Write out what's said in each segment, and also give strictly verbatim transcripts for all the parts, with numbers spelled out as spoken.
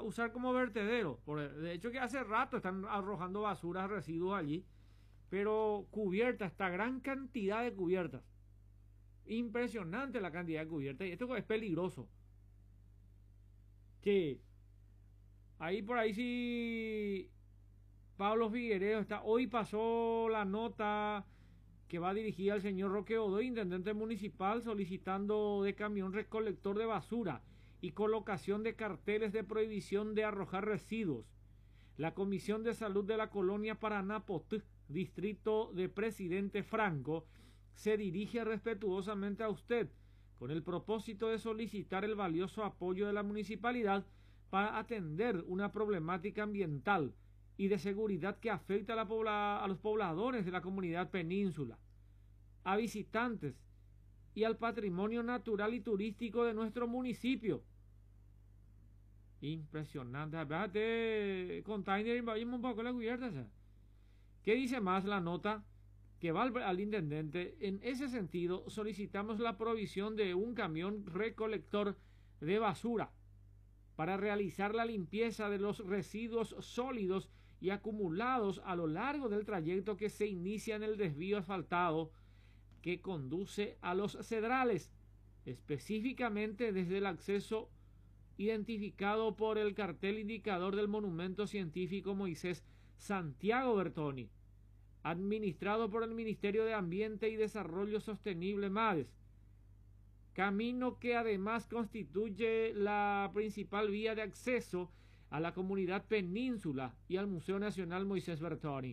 usar como vertedero. Por, de hecho que hace rato están arrojando basuras, residuos allí, pero cubiertas, esta gran cantidad de cubiertas. Impresionante la cantidad de cubiertas y esto es peligroso. Que ahí por ahí sí Pablo Figueredo está. Hoy pasó la nota que va dirigida al señor Roque Godoy, intendente municipal, solicitando de camión recolector de basura y colocación de carteles de prohibición de arrojar residuos. La Comisión de Salud de la Colonia Paraná Potú, distrito de Presidente Franco, se dirige respetuosamente a usted con el propósito de solicitar el valioso apoyo de la municipalidad para atender una problemática ambiental y de seguridad que afecta a, la pobla, a los pobladores de la comunidad península, a visitantes y al patrimonio natural y turístico de nuestro municipio. Impresionante. Espérate, container, invadimos un poco la cubierta. ¿Qué dice más la nota? Que va al, al intendente. En ese sentido, solicitamos la provisión de un camión recolector de basura para realizar la limpieza de los residuos sólidos y acumulados a lo largo del trayecto que se inicia en el desvío asfaltado que conduce a los cedrales, específicamente desde el acceso identificado por el cartel indicador del Monumento Científico Moisés Santiago Bertoni, administrado por el Ministerio de Ambiente y Desarrollo Sostenible MADES, camino que además constituye la principal vía de acceso a la comunidad península y al Museo Nacional Moisés Bertoni.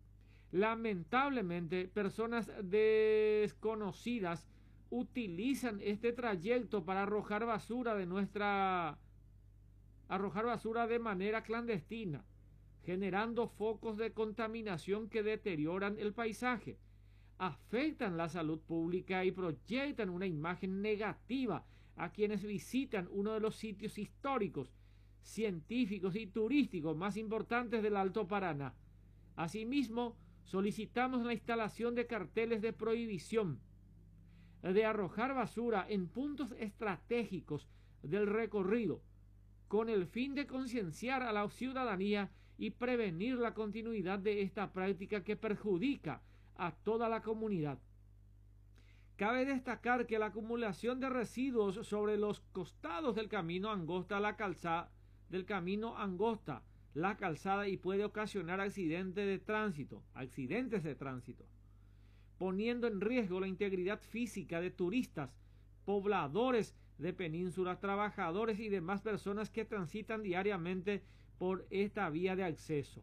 Lamentablemente, personas desconocidas utilizan este trayecto para arrojar basura de nuestra arrojar basura de manera clandestina, generando focos de contaminación que deterioran el paisaje, afectan la salud pública y proyectan una imagen negativa a quienes visitan uno de los sitios históricos, científicos y turísticos más importantes del Alto Paraná. Asimismo, solicitamos la instalación de carteles de prohibición de arrojar basura en puntos estratégicos del recorrido, con el fin de concienciar a la ciudadanía y prevenir la continuidad de esta práctica que perjudica a toda la comunidad. Cabe destacar que la acumulación de residuos sobre los costados del camino angosta la calzada del camino angosta la calzada y puede ocasionar accidentes de tránsito, accidentes de tránsito, poniendo en riesgo la integridad física de turistas, pobladores de península, trabajadores y demás personas que transitan diariamente por esta vía de acceso.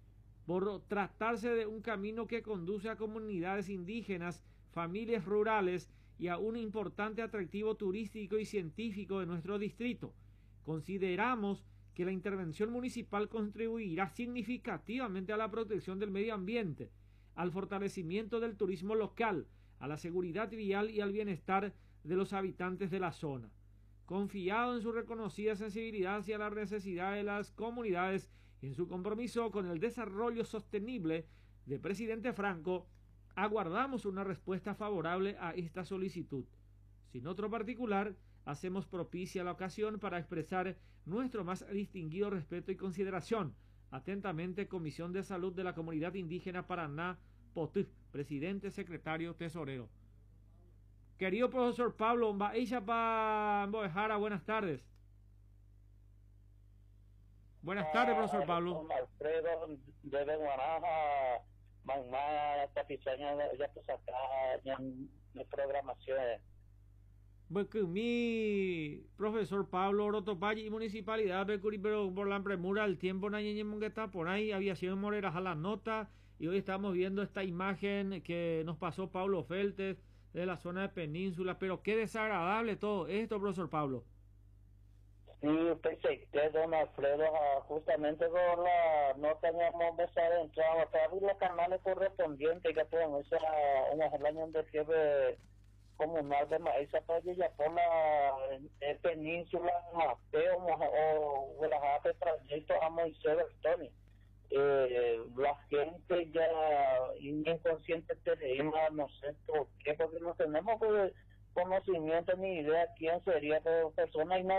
Por tratarse de un camino que conduce a comunidades indígenas, familias rurales y a un importante atractivo turístico y científico de nuestro distrito, consideramos que la intervención municipal contribuirá significativamente a la protección del medio ambiente, al fortalecimiento del turismo local, a la seguridad vial y al bienestar de los habitantes de la zona. Confiado en su reconocida sensibilidad hacia la necesidad de las comunidades y en su compromiso con el desarrollo sostenible de Presidente Franco, aguardamos una respuesta favorable a esta solicitud. Sin otro particular, hacemos propicia la ocasión para expresar nuestro más distinguido respeto y consideración. Atentamente, Comisión de Salud de la Comunidad Indígena Paraná Potú, presidente, secretario, tesorero. Querido profesor Pablo Mbaichapa Mbojara, buenas tardes. Buenas tardes, profesor Pablo. Alfredo de Guaraja, mamá, tapizaña, ya pues acá, ya en programación. Porque mi profesor Pablo Orotopayi y municipalidad, pero por la premura del tiempo, que está por ahí, había sido Moreras a la nota, y hoy estamos viendo esta imagen que nos pasó Pablo Feltes de la zona de Península, pero qué desagradable todo esto, profesor Pablo. Sí, pensé que don Alfredo, justamente con la nota hemos empezado a entrar a abrir los canales correspondientes que pueden ser un año de fiebre comunal de maíz para ya por la eh, península Mateo o Guadalajara trayecto a Moisés Bertoni. Eh, la gente ya inconsciente tenemos, no sé por qué, porque no tenemos conocimiento ni idea quién sería, pero personas